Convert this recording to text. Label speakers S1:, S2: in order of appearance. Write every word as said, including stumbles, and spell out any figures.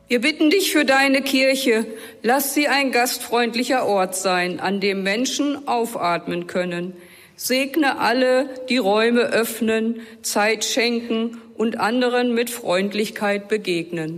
S1: Wir bitten dich für deine Kirche, lass sie ein gastfreundlicher Ort sein, an dem Menschen aufatmen können. Segne alle, die Räume öffnen, Zeit schenken und anderen mit Freundlichkeit begegnen.